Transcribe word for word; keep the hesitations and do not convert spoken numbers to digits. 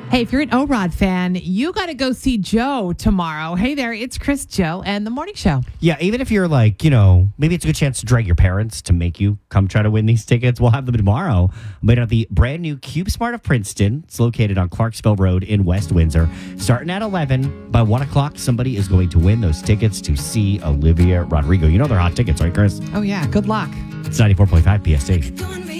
Hey, if you're an O-Rod fan, you got to go see Joe tomorrow. Hey there, it's Chris, Joe, and The Morning Show. Yeah, even if you're like, you know, maybe it's a good chance to drag your parents to make you come try to win these tickets. We'll have them tomorrow. But at the brand new CubeSmart of Princeton. It's located on Clarksville Road in West Windsor. Starting at eleven, by one o'clock, somebody is going to win those tickets to see Olivia Rodrigo. You know they're hot tickets, right, Chris? Oh, yeah. Good luck. It's ninety-four point five P S T.